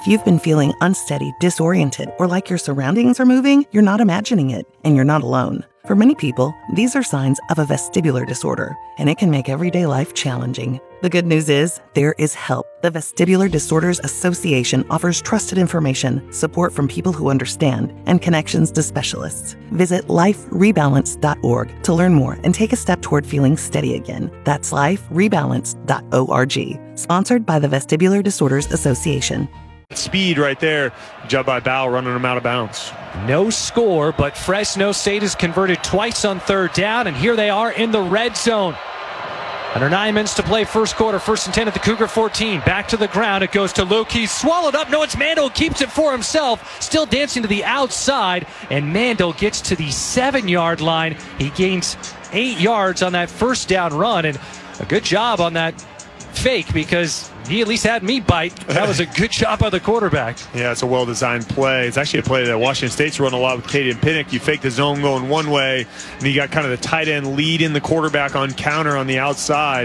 If you've been feeling unsteady, disoriented, or like your surroundings are moving, you're not imagining it, and you're not alone. For many people, these are signs of a vestibular disorder, and it can make everyday life challenging. The good news is, there is help. The Vestibular Disorders Association offers trusted information, support from people who understand, and connections to specialists. Visit liferebalance.org to learn more and take a step toward feeling steady again. That's liferebalance.org. Sponsored by the Vestibular Disorders Association. Speed right there. Job by Bow running him out of bounds. No score, but Fresno State has converted twice on third down, and here they are in the red zone. Under 9 minutes to play, first quarter, 1st and 10 at the Cougar 14. Back to the ground, it goes to Luke. He's swallowed up. No, it's Mandel, keeps it for himself. Still dancing to the outside, and Mandel gets to the 7-yard line. He gains 8 yards on that first down run, and a good job on that fake because he at least had me bite. That was a good job by the quarterback. Yeah, it's a well-designed play. It's actually a play that Washington State's run a lot with Caden Pinnock. You fake the zone going one way, and you got kind of the tight end lead in the quarterback on counter on the outside.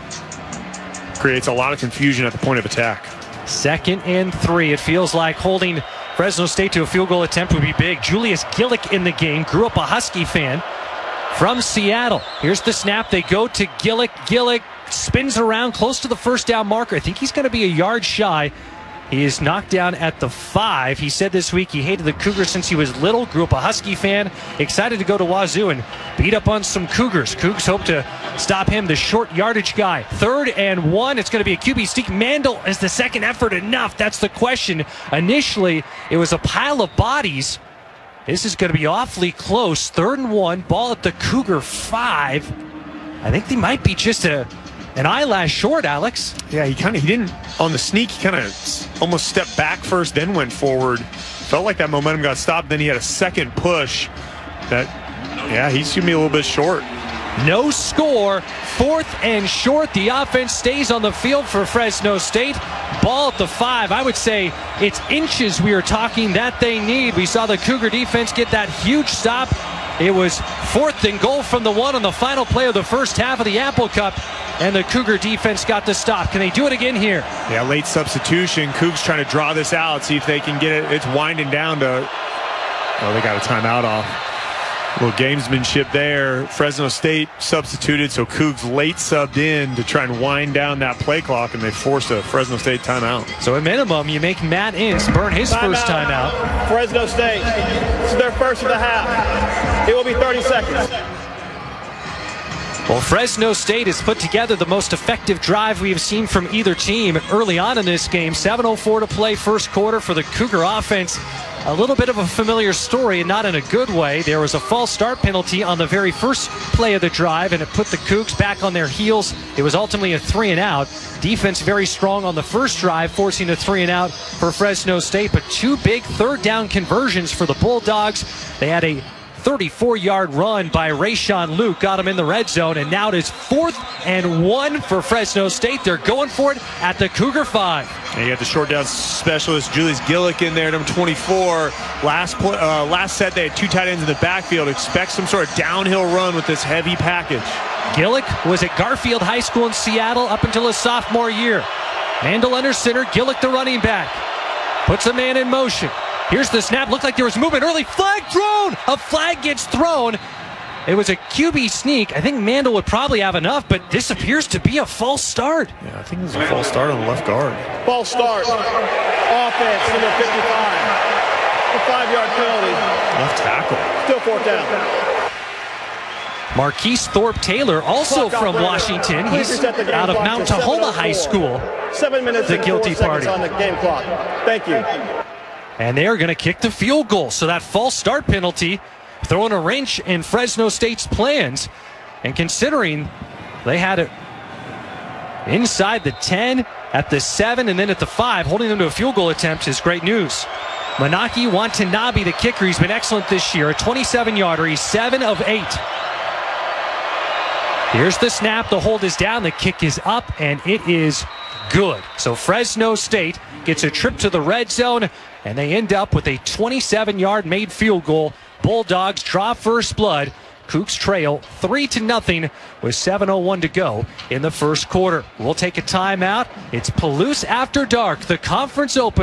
Creates a lot of confusion at the point of attack. 2nd and 3. It feels like holding Fresno State to a field goal attempt would be big. Julius Gillick in the game. Grew up a Husky fan from Seattle. Here's the snap. They go to Gillick. Gillick spins around close to the first down marker. I think he's going to be a yard shy. He is knocked down at the 5. He said this week he hated the Cougars since he was little. Grew up a Husky fan. Excited to go to Wazoo and beat up on some Cougars. Cougs hope to stop him, the short yardage guy. 3rd and 1. It's going to be a QB sneak. Mandel is the second effort enough? That's the question. Initially, it was a pile of bodies. This is going to be awfully close. 3rd and 1. Ball at the Cougar 5. I think they might be just an eyelash short, Alex. Yeah, he didn't, on the sneak, he kind of almost stepped back first, then went forward. Felt like that momentum got stopped. Then he had a second push. He's going to be a little bit short. No score. 4th and short. The offense stays on the field for Fresno State. Ball at the 5. I would say it's inches we are talking that they need. We saw the Cougar defense get that huge stop. It was 4th and goal from the 1 on the final play of the first half of the Apple Cup, and the Cougar defense got the stop. Can they do it again here? Yeah, late substitution. Cougs trying to draw this out, see if they can get it. It's winding down to, they got a timeout off. A little gamesmanship there. Fresno State substituted, so Cougs late subbed in to try and wind down that play clock, and they forced a Fresno State timeout. So at minimum, you make Matt Ince burn his first timeout. Fresno State, this is their first of the half. It will be 30 seconds. Well, Fresno State has put together the most effective drive we have seen from either team early on in this game. 7:04 to play, first quarter for the Cougar offense. A little bit of a familiar story, and not in a good way. There was a false start penalty on the very first play of the drive, and it put the Cougs back on their heels. It was ultimately a 3-and-out. Defense very strong on the first drive, forcing a 3-and-out for Fresno State, but 2 big third down conversions for the Bulldogs. They had a 34-yard run by Rayshon Luke, got him in the red zone, and now it is 4th and 1 for Fresno State. They're going for it at the Cougar 5. And you got the short down specialist, Julius Gillick, in there, number 24. Last set, they had 2 tight ends in the backfield. Expect some sort of downhill run with this heavy package. Gillick was at Garfield High School in Seattle up until his sophomore year. Mandel under center, Gillick the running back. Puts a man in motion. Here's the snap. Looked like there was movement early. Flag thrown! A flag gets thrown. It was a QB sneak. I think Mandel would probably have enough, but this appears to be a false start. Yeah, I think it was a false start on the left guard. False start. Offense, number 55. A 5-yard penalty. Left tackle. Still 4th down. Marquise Thorpe Taylor, also from Washington. He's out of Mount Tahoma High School. 7 minutes the guilty party on the game clock. Thank you. And they are going to kick the field goal. So that false start penalty throwing a wrench in Fresno State's plans. And considering they had it inside the 10, at the 7, and then at the 5, holding them to a field goal attempt is great news. Manaki Watanabe, the kicker, he's been excellent this year. A 27-yarder. He's 7 of 8. Here's the snap. The hold is down. The kick is up, and it is good. So Fresno State gets a trip to the red zone, and they end up with a 27-yard made field goal. Bulldogs draw first blood. Cougs trail 3-0 with 7:01 to go in the first quarter. We'll take a timeout. It's Palouse After Dark, the conference opener.